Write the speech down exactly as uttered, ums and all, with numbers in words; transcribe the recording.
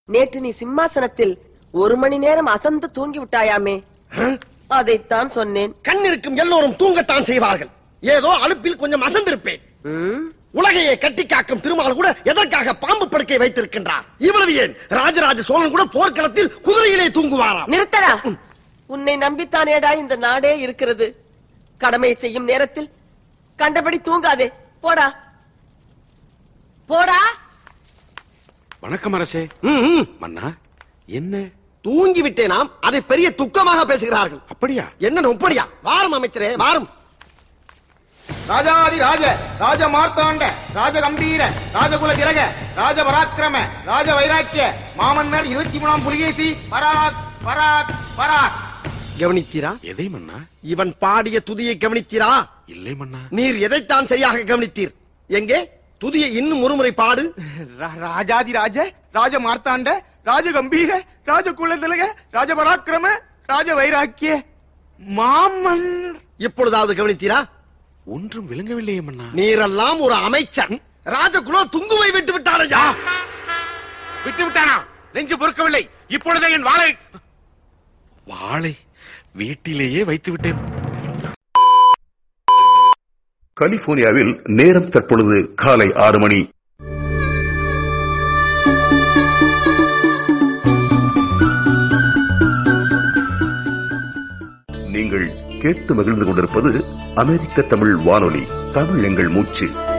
நேற்று நீ சிம்மாசனத்தில் ஒரு மணி நேரம் அசந்து தூங்கி விட்டாயாமே, அதைத்தான் சொன்னேன். கண் இருக்கும் எல்லோரும் தூங்கத்தான் செய்வார்கள். ஏதோ அலுப்பில் கொஞ்சம் அசந்திருப்பேன். உலகையே கட்டி காக்கும் திருமால் கூட எதற்காக பாம்பு படுக்கை வைத்திருக்கின்றார்? இவ்வளவு ஏன் ராஜராஜ சோழன் கூட போர்க்களத்தில் குதிரையிலே தூங்குவாராம். நிறுத்தடா, உன்னை நம்பித்தானேடா இந்த நாடே இருக்கிறது. கடமை செய்யும் நேரத்தில் கண்டபடி தூங்காதே. போடா போடா. வணக்கம் அரசே. மன்னா, என்ன தூங்கி விட்டேனாம், அதை பெரிய துக்கமாக பேசுகிறார்கள். அப்படியா? என்ன ஒப்படியா? வாரம் அமைச்சரே வாரம். ராஜாதி ராஜ ராஜ மார்த்தாண்ட ராஜ கம்பீர ராஜகுல திலக ராஜ பராக்கிரம ராஜ வைராக்கிய மாமன் மேல் இருபத்தி மூணாம் புலிகேசி பராக் பராக் பராக். கவனித்தீரா? எதை மன்னா? இவன் பாடிய துதியை கவனித்தீரா? இல்லை மன்னா. நீர் எதைத்தான் சரியாக கவனித்தீர்? எங்கே துதியை இன்னும் ஒருமுறை பாடு. ராஜாதி ராஜ ராஜ மார்த்தாண்ட ராஜ கம்பீர ராஜ குல திலக ராஜ பராக்கிரம ராஜ வைராக்கிய மாமன். இப்பொழுதாவது கவனித்தீரா? ஒன்றும் விளங்கவில்லையே மன்னா. நீரெல்லாம் ஒரு அமைச்சர். ராஜகுலோ துங்குவை விட்டு விட்டாரையா? விட்டு விட்டானா? நெஞ்சு பொறுக்கவில்லை. இப்பொழுதே என் வாளை வாளை வீட்டிலேயே வைத்து விட்டேன். கலிபோர்னியாவில் நேரம் தற்பொழுது காலை ஆறு மணி. நீங்கள் கேட்டு மகிழ்ந்து கொண்டிருப்பது அமெரிக்க தமிழ் வானொலி. தமிழ் எங்கள் மூச்சு.